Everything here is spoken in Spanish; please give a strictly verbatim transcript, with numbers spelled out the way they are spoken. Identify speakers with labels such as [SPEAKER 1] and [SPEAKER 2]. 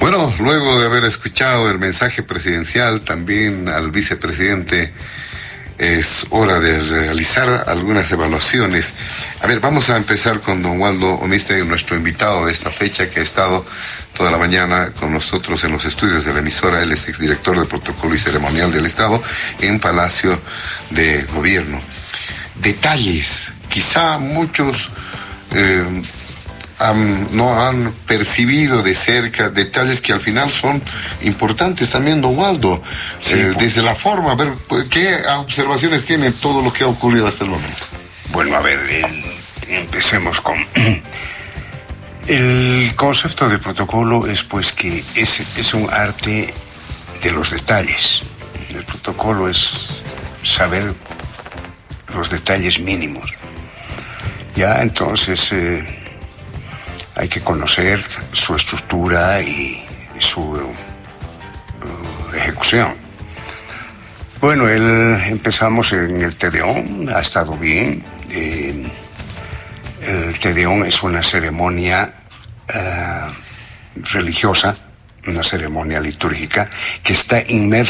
[SPEAKER 1] Bueno, luego de haber escuchado el mensaje presidencial, también al vicepresidente, es hora de realizar algunas evaluaciones. A ver, vamos a empezar con don Waldo Omiste, nuestro invitado de esta fecha, que ha estado toda la mañana con nosotros en los estudios de la emisora. Él es exdirector de Protocolo y Ceremonial del Estado en Palacio de Gobierno. Detalles, quizá muchos eh, Um, no han percibido de cerca detalles que al final son importantes también, don Waldo. Sí, eh, pues, desde la forma, a ver, ¿qué observaciones tiene todo lo que ha ocurrido hasta el momento?
[SPEAKER 2] Bueno, a ver, el, empecemos con... El concepto de protocolo es pues que es, es un arte de los detalles. El protocolo es saber los detalles mínimos. Ya, entonces... Eh, Hay que conocer su estructura y, y su uh, ejecución. Bueno, el, empezamos en el Tedeum, ha estado bien. Eh, el Tedeum es una ceremonia uh, religiosa, una ceremonia litúrgica que está inmersa